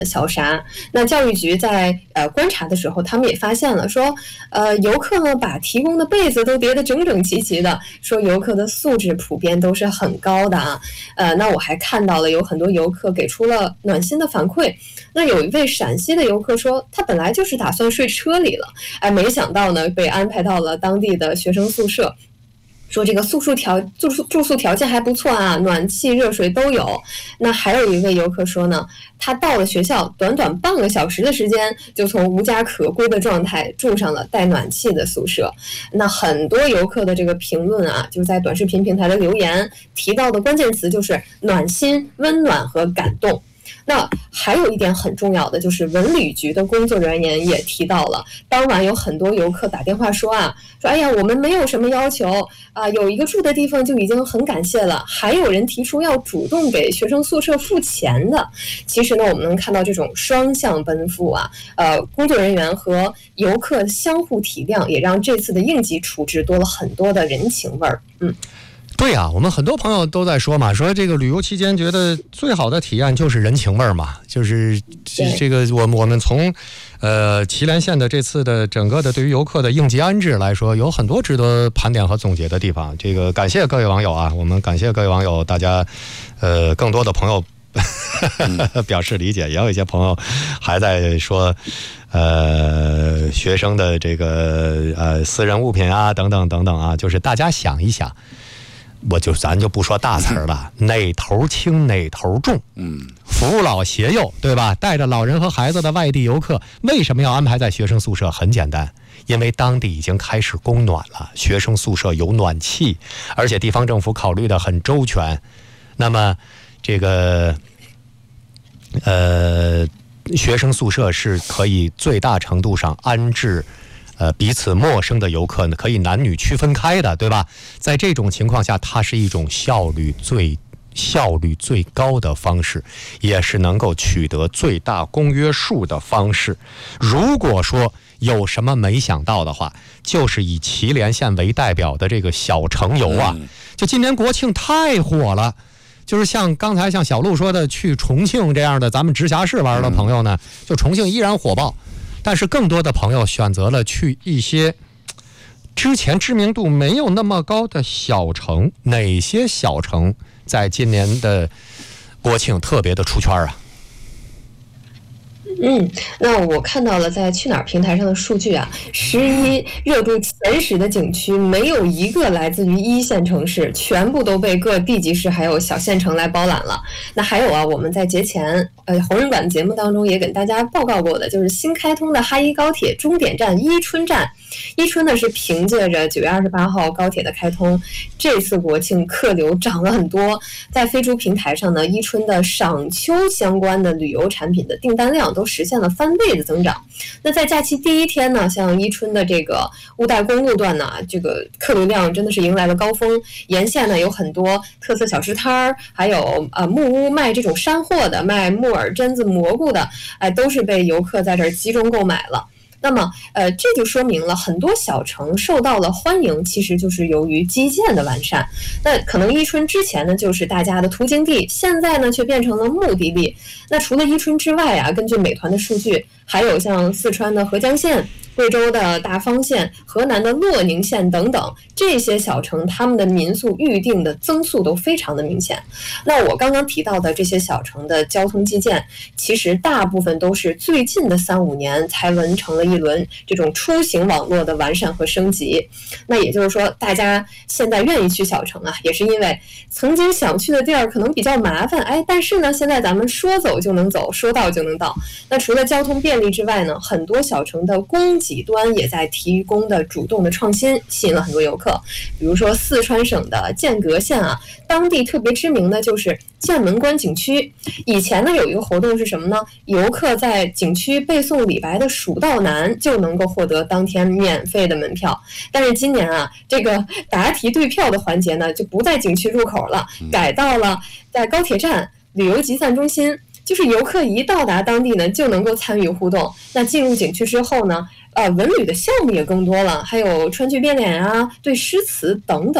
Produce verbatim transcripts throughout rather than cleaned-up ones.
小啥。那教育局在呃观察的时候，他们也发现了说，呃游客呢把提供的被子都叠得整整齐齐的，说游客的素质普遍都是很高的啊。呃，那我还看到了有很多游客给出了暖心的反馈。那有一位陕西的游客说，他本来就是打算睡车里了，哎，没想到呢被安排到了当地的学生宿舍。说这个宿宿条住宿住宿条件还不错啊，暖气热水都有。那还有一位游客说呢，他到了学校短短半个小时的时间，就从无家可归的状态住上了带暖气的宿舍。那很多游客的这个评论啊，就在短视频平台的留言提到的关键词就是暖心、温暖和感动。那还有一点很重要的就是文旅局的工作人员也提到了，当晚有很多游客打电话说啊，说哎呀我们没有什么要求啊，有一个住的地方就已经很感谢了，还有人提出要主动给学生宿舍付钱的。其实呢，我们能看到这种双向奔赴啊，呃，工作人员和游客相互体谅，也让这次的应急处置多了很多的人情味儿。嗯。 对啊，我们很多朋友都在说嘛，说这个旅游期间觉得最好的体验就是人情味嘛，就是这个我们我们从呃祁连县的这次的整个的对于游客的应急安置来说，有很多值得盘点和总结的地方。这个感谢各位网友啊，我们感谢各位网友，大家呃更多的朋友表示理解，也有一些朋友还在说呃学生的这个呃私人物品啊等等等等啊，就是大家想一想。我就咱就不说大词儿了，哪头轻哪头重，嗯，扶老携幼，对吧？带着老人和孩子的外地游客，为什么要安排在学生宿舍？很简单，因为当地已经开始供暖了，学生宿舍有暖气，而且地方政府考虑的很周全。那么，这个呃，学生宿舍是可以最大程度上安置。呃，彼此陌生的游客呢，可以男女区分开的，对吧？在这种情况下，它是一种效率最效率最高的方式，也是能够取得最大公约数的方式。如果说有什么没想到的话，就是以祁连县为代表的这个小城游啊，就今年国庆太火了。就是像刚才像小鹿说的，去重庆这样的咱们直辖市玩的朋友呢，就重庆依然火爆。但是更多的朋友选择了去一些之前知名度没有那么高的小城。哪些小城在今年的国庆特别的出圈啊？ 嗯，那我看到了在去哪儿平台上的数据啊，十一热度前十的景区没有一个来自于一线城市，全部都被各地级市还有小县城来包揽了。那还有啊，我们在节前呃红人馆节目当中也给大家报告过的，就是新开通的哈一高铁终点站伊春站。伊春呢是凭借着九月二十八号高铁的开通，这次国庆客流涨了很多。在飞猪平台上呢，伊春的赏秋相关的旅游产品的订单量都实现了翻倍的增长。那在假期第一天呢，像伊春的这个乌代公路段呢，这个客流量真的是迎来了高峰。沿线呢有很多特色小吃摊儿，还有呃木屋卖这种山货的，卖木耳、榛子、蘑菇的，哎、呃，都是被游客在这儿集中购买了。那么，呃，这就说明了很多小城受到了欢迎，其实就是由于基建的完善。那可能伊春之前呢就是大家的途经地，现在呢却变成了目的地。那除了伊春之外啊，根据美团的数据，还有像四川的合江县、贵州的大方县、河南的洛宁县等等这些小城，他们的民宿预订的增速都非常的明显。那我刚刚提到的这些小城的交通基建，其实大部分都是最近的三五年才完成了一轮这种出行网络的完善和升级。那也就是说，大家现在愿意去小城啊，也是因为曾经想去的地儿可能比较麻烦，哎，但是呢，现在咱们说走就能走，说到就能到。那除了交通便利之外呢，很多小城的供给端也在提供的主动的创新，吸引了很多游客。比如说四川省的剑阁县啊，当地特别知名的就是剑门关景区。以前呢有一个活动是什么呢？游客在景区背诵李白的《蜀道难》就能够获得当天免费的门票。但是今年啊，这个答题对票的环节呢就不在景区入口了，改到了在高铁站、旅游集散中心。就是游客一到达当地呢，就能够参与互动。那进入景区之后呢，呃，文旅的项目也更多了，还有川剧变脸啊、对诗词等等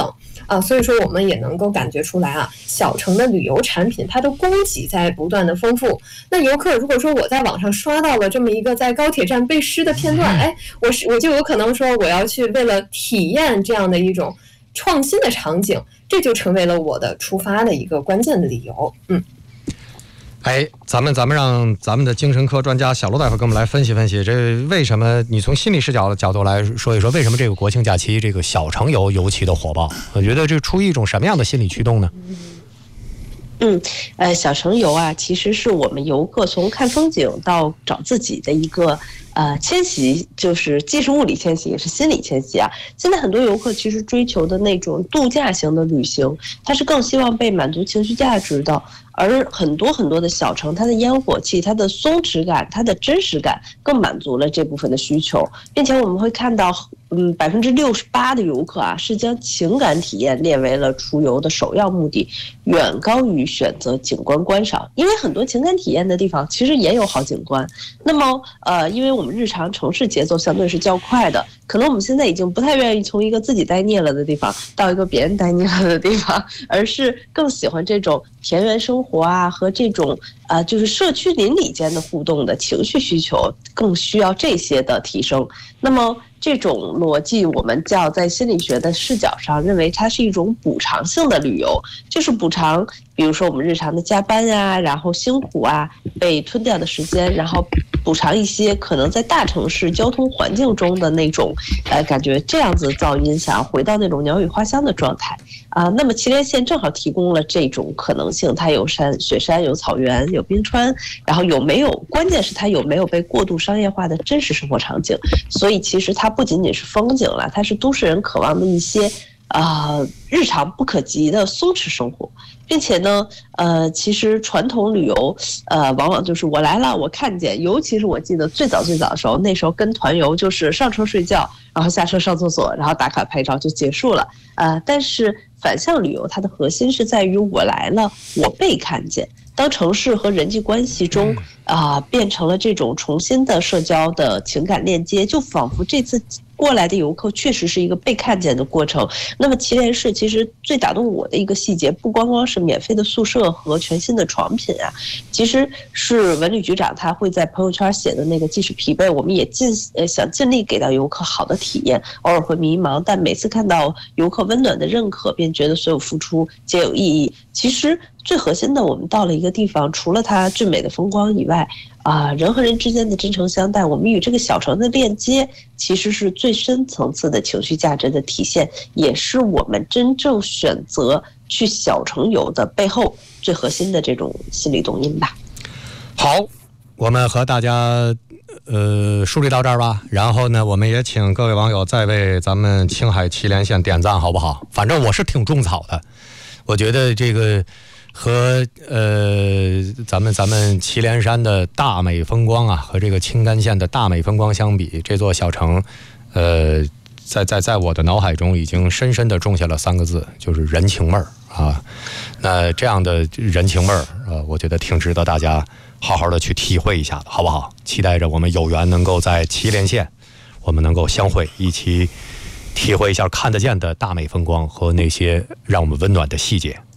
啊，所以说我们也能够感觉出来啊，小城的旅游产品它的供给在不断的丰富。那游客如果说我在网上刷到了这么一个在高铁站背诗的片段，哎，我是我就有可能说我要去为了体验这样的一种创新的场景，这就成为了我的出发的一个关键的理由。嗯。 哎，咱们咱们让咱们的精神科专家小罗大夫跟我们来分析分析，这为什么你从心理视角的角度来说一说，为什么这个国庆假期这个小城游尤其的火爆？我觉得这出于一种什么样的心理驱动呢？ 嗯，呃，小城游啊，其实是我们游客从看风景到找自己的一个呃迁徙，就是既是物理迁徙，也是心理迁徙啊。现在很多游客其实追求的那种度假型的旅行，他是更希望被满足情绪价值的。而很多很多的小城，它的烟火气、它的松弛感、它的真实感，更满足了这部分的需求，并且我们会看到，嗯，百分之六十八的游客啊，是将情感体验列为了出游的首要目的，远高于选择景观观赏。因为很多情感体验的地方其实也有好景观。那么，呃，因为我们日常城市节奏相对是较快的，可能我们现在已经不太愿意从一个自己待腻了的地方到一个别人待腻了的地方，而是更喜欢这种田园生活啊和这种啊、呃、就是社区邻里间的互动的情绪需求，更需要这些的提升。那么这种逻辑，我们叫在心理学的视角上认为它是一种补偿性的旅游，就是补偿，比如说我们日常的加班呀、啊，然后辛苦啊被吞掉的时间，然后补偿一些可能在大城市交通环境中的那种，呃，感觉这样子噪音，想回到那种鸟语花香的状态啊、呃。那么祁连县正好提供了这种可能性，它有山、雪山、有草原、有冰川，然后有没有，关键是它有没有被过度商业化的真实生活场景。所以其实它不仅仅是风景了，它是都市人渴望的一些啊、呃、日常不可及的松弛生活。并且呢，呃，其实传统旅游，呃，往往就是我来了，我看见。尤其是我记得最早最早的时候，那时候跟团游就是上车睡觉，然后下车上厕所，然后打卡拍照就结束了。呃，但是反向旅游它的核心是在于我来了，我被看见。当城市和人际关系中啊、呃、变成了这种重新的社交的情感链接，就仿佛这次过来的游客确实是一个被看见的过程。那么祁连市其实最打动我的一个细节，不光光是免费的宿舍和全新的床品啊，其实是文旅局长他会在朋友圈写的那个，即使疲惫，我们也尽呃想尽力给到游客好的体验，偶尔会迷茫，但每次看到游客温暖的认可，便觉得所有付出皆有意义。其实最核心的，我们到了一个地方，除了它俊美的风光以外，啊、呃，人和人之间的真诚相待，我们与这个小城的链接，其实是最深层次的情绪价值的体现，也是我们真正选择去小城游的背后最核心的这种心理动因吧。 好，我们和大家呃梳理到这儿吧，然后呢，我们也请各位网友再为咱们青海祁连县点赞，好不好？反正我是挺种草的，我觉得这个和呃咱们咱们祁连山的大美风光啊，和这个青甘县的大美风光相比，这座小城，呃，在在在我的脑海中已经深深地种下了三个字，就是人情味儿啊。那这样的人情味儿，呃，我觉得挺值得大家好好的去体会一下的，好不好？期待着我们有缘能够在祁连县，我们能够相会，一起体会一下看得见的大美风光和那些让我们温暖的细节。